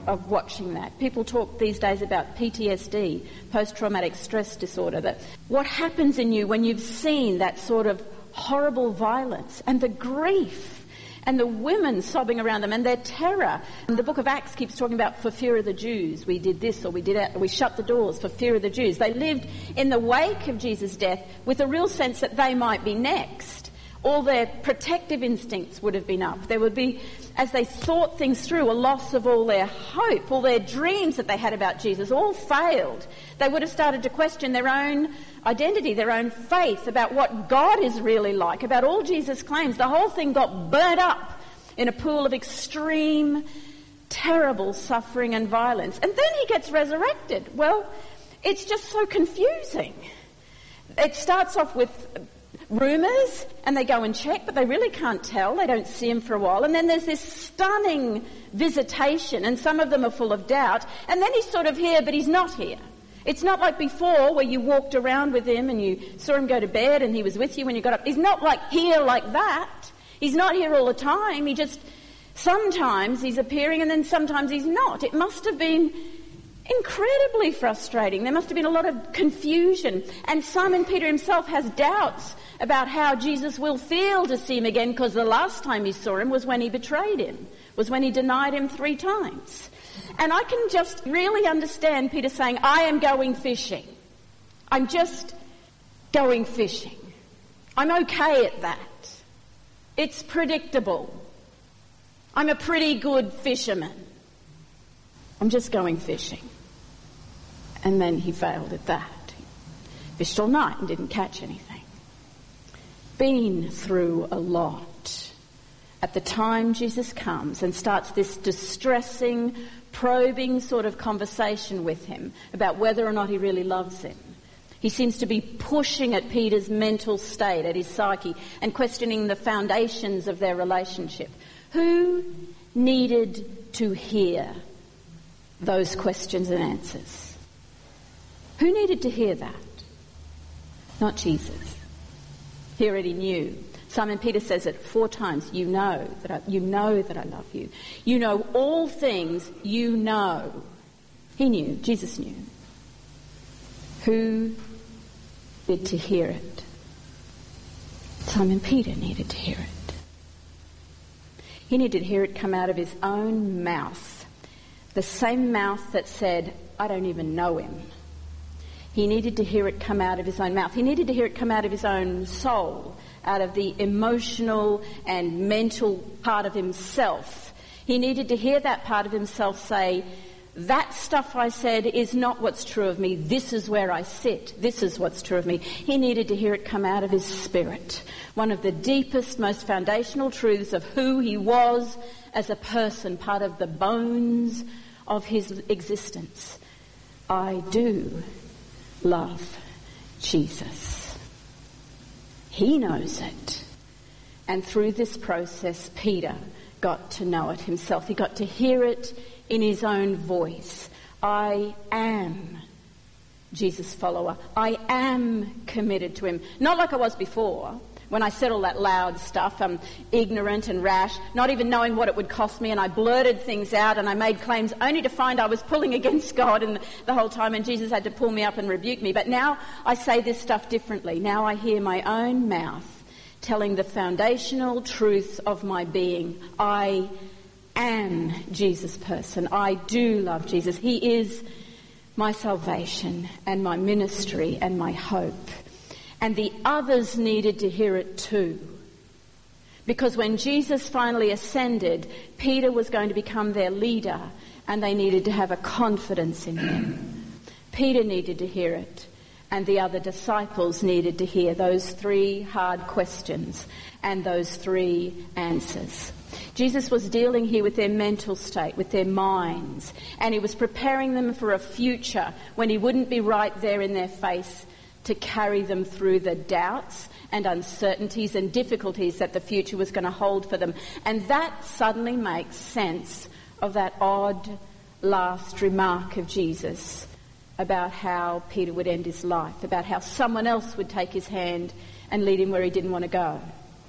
of watching that. People talk these days about PTSD, post-traumatic stress disorder, that what happens in you when you've seen that sort of horrible violence and the grief and the women sobbing around them and their terror. And the book of Acts keeps talking about for fear of the Jews. We did this or we did that. We shut the doors for fear of the Jews. They lived in the wake of Jesus' death with a real sense that they might be next. All their protective instincts would have been up. There would be, as they thought things through, a loss of all their hope, all their dreams that they had about Jesus, all failed. They would have started to question their own identity, their own faith, about what God is really like, about all Jesus claims. The whole thing got burnt up in a pool of extreme, terrible suffering and violence. And then he gets resurrected. Well, it's just so confusing. It starts off with rumours, and they go and check, but they really can't tell. They don't see him for a while. And then there's this stunning visitation, and some of them are full of doubt. And then he's sort of here, but he's not here. It's not like before where you walked around with him and you saw him go to bed and he was with you when you got up. He's not like here like that. He's not here all the time. He just, sometimes he's appearing and then sometimes he's not. It must have been incredibly frustrating. There must have been a lot of confusion. And Simon Peter himself has doubts about how Jesus will feel to see him again, because the last time he saw him was when he betrayed him, was when he denied him 3 times. And I can just really understand Peter saying, I am going fishing. I'm just going fishing. I'm okay at that. It's predictable. I'm a pretty good fisherman. I'm just going fishing. And then he failed at that. He fished all night and didn't catch anything. Been through a lot. At the time Jesus comes and starts this distressing, probing sort of conversation with him about whether or not he really loves him. He seems to be pushing at Peter's mental state, at his psyche, and questioning the foundations of their relationship. Who needed to hear those questions and answers? Who needed to hear that? Not Jesus. He already knew. Simon Peter says it 4 times. You know that I love you. You know all things. You know. He knew. Jesus knew. Who needed to hear it? Simon Peter needed to hear it. He needed to hear it come out of his own mouth. The same mouth that said, I don't even know him. He needed to hear it come out of his own mouth. He needed to hear it come out of his own soul, out of the emotional and mental part of himself. He needed to hear that part of himself say, that stuff I said is not what's true of me. This is where I sit. This is what's true of me. He needed to hear it come out of his spirit. One of the deepest, most foundational truths of who he was as a person, part of the bones of his existence. I do love Jesus. He knows it. And through this process, Peter got to know it himself. He got to hear it in his own voice. I am Jesus' follower. I am committed to him. Not like I was before, when I said all that loud stuff, ignorant and rash, not even knowing what it would cost me, and I blurted things out and I made claims only to find I was pulling against God and the whole time, and Jesus had to pull me up and rebuke me. But now I say this stuff differently. Now I hear my own mouth telling the foundational truth of my being. I am Jesus' person. I do love Jesus. He is my salvation and my ministry and my hope. And the others needed to hear it too. Because when Jesus finally ascended, Peter was going to become their leader, and they needed to have a confidence in him. Peter needed to hear it, and the other disciples needed to hear those 3 hard questions and those 3 answers. Jesus was dealing here with their mental state, with their minds, and he was preparing them for a future when he wouldn't be right there in their face to carry them through the doubts and uncertainties and difficulties that the future was going to hold for them. And that suddenly makes sense of that odd last remark of Jesus about how Peter would end his life, about how someone else would take his hand and lead him where he didn't want to go.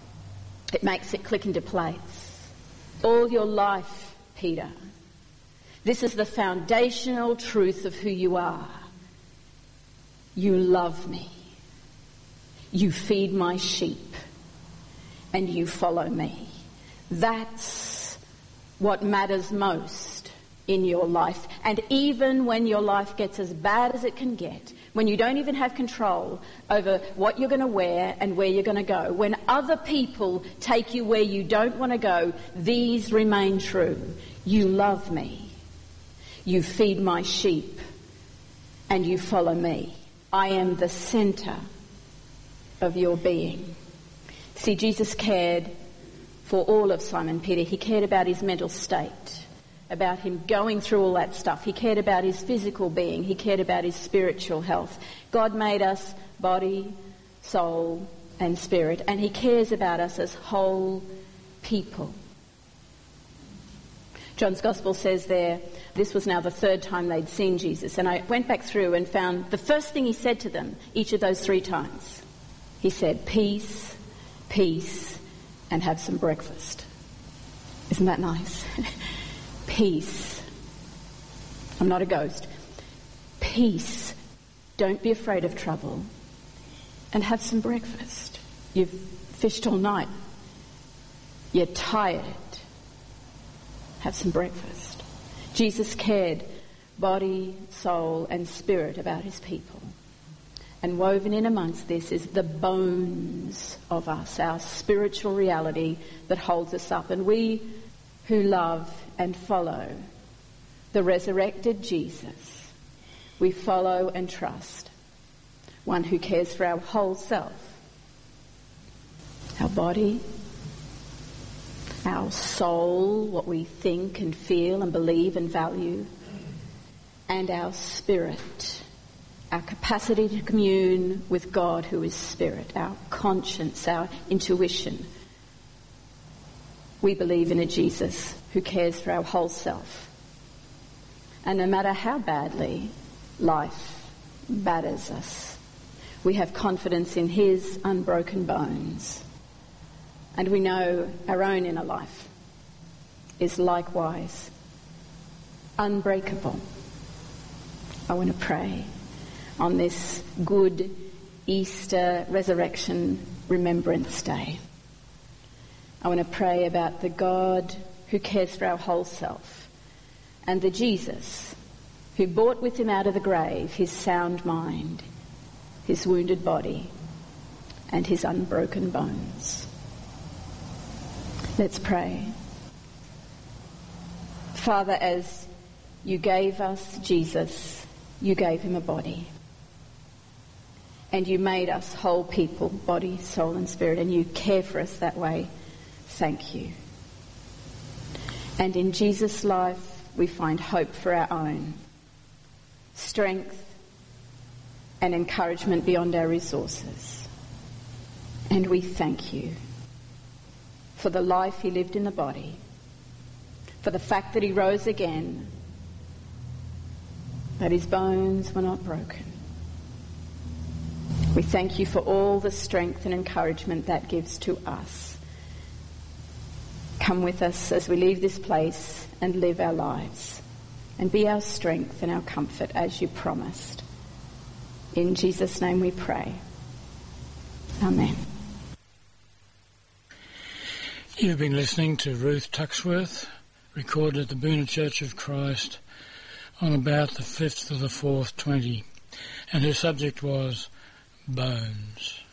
It makes it click into place. All your life, Peter, This is the foundational truth of who you are. You love me. You feed my sheep. And you follow me. That's what matters most in your life. And even when your life gets as bad as it can get, when you don't even have control over what you're going to wear and where you're going to go, when other people take you where you don't want to go, these remain true. You love me. You feed my sheep. And you follow me. I am the center of your being. See, Jesus cared for all of Simon Peter. He cared about his mental state, about him going through all that stuff. He cared about his physical being. He cared about his spiritual health. God made us body, soul, and spirit, and he cares about us as whole people. John's Gospel says there, this was now the third time they'd seen Jesus, and I went back through and found the first thing he said to them each of those 3 times. He said, peace, peace, and have some breakfast. Isn't that nice? Peace. I'm not a ghost. Peace. Don't be afraid of trouble. And have some breakfast. You've fished all night. You're tired. Have some breakfast. Jesus cared body, soul, and spirit about his people. And woven in amongst this is the bones of us, our spiritual reality that holds us up. And we who love and follow the resurrected Jesus, we follow and trust one who cares for our whole self, our body, our soul, what we think and feel and believe and value, and our spirit, our capacity to commune with God who is spirit, our conscience, our intuition. We believe in a Jesus who cares for our whole self. And no matter how badly life batters us, we have confidence in his unbroken bones. And we know our own inner life is likewise unbreakable. I want to pray on this good Easter Resurrection Remembrance Day. I want to pray about the God who cares for our whole self and the Jesus who brought with him out of the grave his sound mind, his wounded body, and his unbroken bones. Let's pray. Father, as you gave us Jesus, you gave him a body. And you made us whole people, body, soul and spirit, and you care for us that way. Thank you. And in Jesus' life, we find hope for our own, strength and encouragement beyond our resources. And we thank you for the life he lived in the body, for the fact that he rose again, that his bones were not broken. We thank you for all the strength and encouragement that gives to us. Come with us as we leave this place and live our lives, and be our strength and our comfort as you promised. In Jesus' name we pray. Amen. You've been listening to Ruth Tuxworth, recorded at the Boonah Church of Christ on about the 5th of the 4th, 20, and her subject was bones.